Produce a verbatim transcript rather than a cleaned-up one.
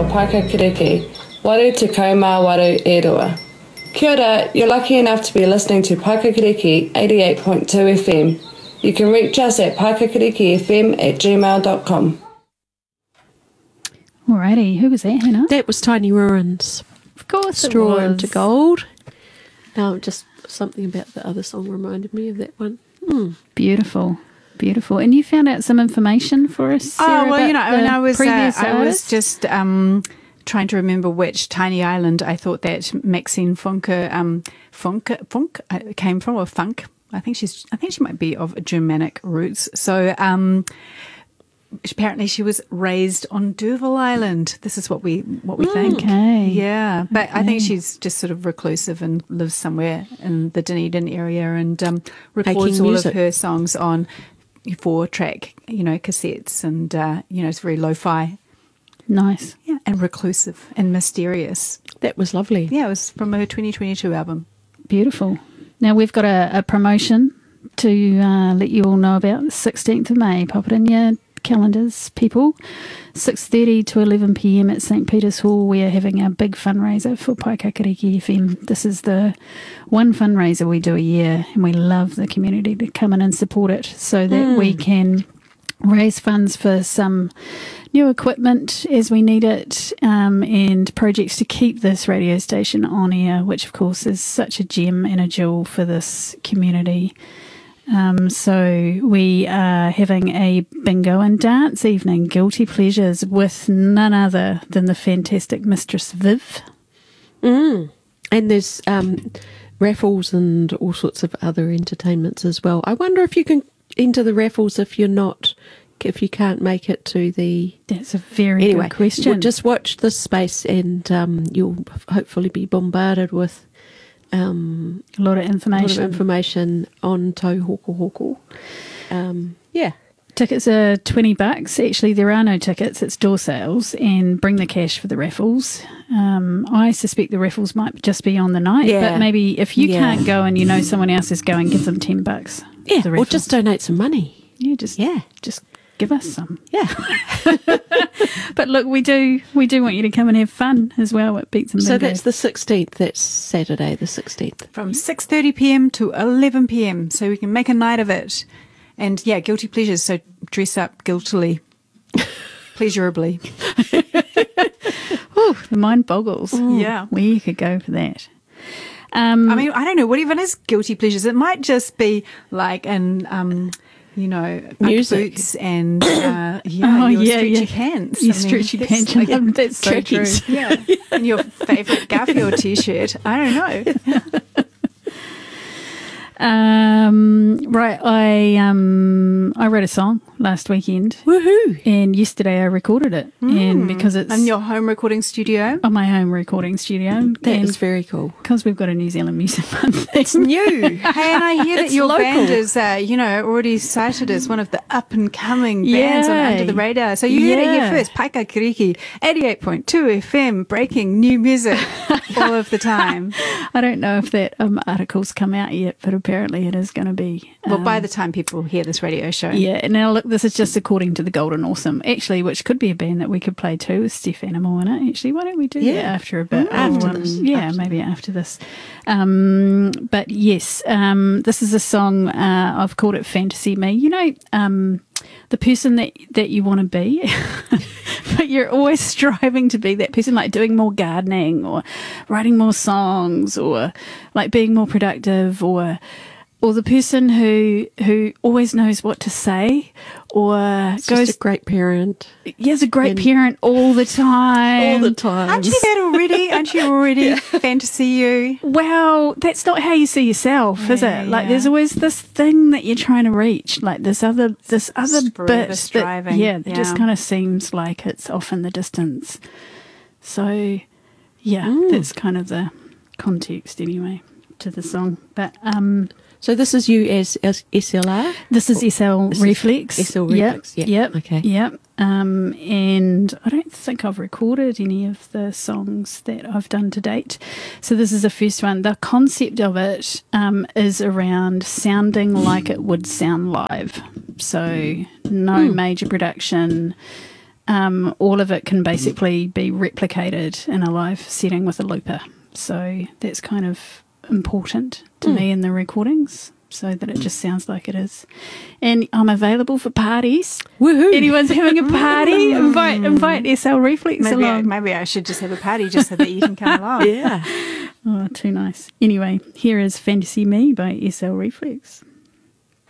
Paikakiriki. Waru te kaumā waru e rua. Kia ora, you're lucky enough to be listening to Paikakiriki eighty-eight point two F M. You can reach us at paikakirikifm at gmail dot com. Alrighty, who was that, Hannah? That was Tiny Ruins. Of course it Straw was. into Gold. Um, just something about the other song reminded me of that one. Mm. Beautiful, beautiful. And you found out some information for us, Sarah, Oh, well, about you know, the when I was, uh, previous I was artist? just um, trying to remember which tiny island I thought that Maxine Funke, um, Funke, Funk uh, came from, or Funk. I think she's, I think she might be of Germanic roots. So, um, apparently she was raised on D'Urville Island. This is what we what we mm, think. Okay. Yeah, but okay. I think she's just sort of reclusive and lives somewhere in the Dunedin area and um, records Making all music. of her songs on four track, you know, cassettes, and uh, you know, it's very lo-fi. Nice. Yeah, and reclusive and mysterious. That was lovely. Yeah, it was from her twenty twenty-two album. Beautiful. Now we've got a, a promotion to uh, let you all know about. The sixteenth of May. Pop it in your calendars, people. six thirty to eleven p.m. at St Peter's Hall. We are having a big fundraiser for Paikakiriki F M. This is the one fundraiser we do a year, and we love the community to come in and support it so that mm. we can raise funds for some new equipment as we need it, um, and projects to keep this radio station on air, which of course is such a gem and a jewel for this community. Um, so we are having a bingo and dance evening, Guilty Pleasures, with none other than the fantastic Mistress Viv. Mm. And there's um, raffles and all sorts of other entertainments as well. I wonder if you can enter the raffles if you're not, if you can't make it to the... That's a very anyway, good question. Well, just watch this space and um, you'll hopefully be bombarded with um, a lot of information. A lot of information on Tau Hoko Hoko. Um, yeah. Tickets are twenty bucks. Actually, there are no tickets. It's door sales, and bring the cash for the raffles. Um, I suspect the raffles might just be on the night, yeah. but maybe if you yeah. can't go and you know someone else is going, give them ten bucks. Yeah, or just donate some money. Yeah, just yeah, just give us some. Yeah. But look, we do we do want you to come and have fun as well at Beats and Bingo. So that's the sixteenth. That's Saturday, the sixteenth, from six thirty p.m. to eleven p.m. So we can make a night of it. And yeah, guilty pleasures. So dress up guiltily, pleasurably. Ooh, the mind boggles. Ooh. Yeah, we could go for that. Um, I mean, I don't know what even is guilty pleasures. It might just be like an, um, you know, music boots and uh, yeah, oh, your yeah, stretchy yeah. pants. Your I mean, stretchy that's pants. like, yeah, that's so true. Yeah, and your favourite Garfield T-shirt. I don't know. Um, right, I um I wrote a song last weekend. Woohoo! And yesterday I recorded it, mm. and because it's in your home recording studio, on my home recording studio, that is very cool. Because we've got a New Zealand Music Month. It's new. Hey, and I hear that your local. band is, uh, you know, already cited as one of the up and coming bands on Under the Radar. So you heard yeah. it here first. Paikakiriki, eighty-eight point two F M, breaking new music all of the time. I don't know if that um, article's come out yet, but apparently it is going to be. Um, well, by the time people hear this radio show. Yeah, now look, this is just according to the Golden Awesome, actually, which could be a band that we could play too with Steph Animal in it. Actually, why don't we do yeah. that after a bit? Mm, after um, this. Yeah, after maybe after this. Um, but yes, um, this is a song, uh, I've called it Fantasy Me. You know, um, the person that, that you want to be, but you're always striving to be that person, like doing more gardening or writing more songs or like being more productive, or or the person who who always knows what to say, or it's goes just a great parent. Yeah, is a great parent all the time. All the time. Aren't you that already? Aren't you already yeah. fantasy you? Well, that's not how you see yourself, yeah, is it? Like, yeah. there's always this thing that you're trying to reach, like this other this other bit that, yeah, that yeah. just kind of seems like it's off in the distance. So, yeah, mm. that's kind of the context anyway to the song. But um. So this is you as, as S L R? This is S L this Reflex. S L Reflex, yep. yeah. Yep. Okay. Yep. Um, and I don't think I've recorded any of the songs that I've done to date. So this is the first one. The concept of it um, is around sounding like it would sound live. So no mm. major production. um, all of it can basically be replicated in a live setting with a looper. So that's kind of important to mm. me in the recordings, so that it just sounds like it is. And I'm available for parties. Woohoo! Anyone's having a party, invite invite S L Reflex maybe along. I, maybe I should just have a party just so that you can come along. Yeah. Oh, too nice. Anyway, here is Fantasy Me by S L Reflex.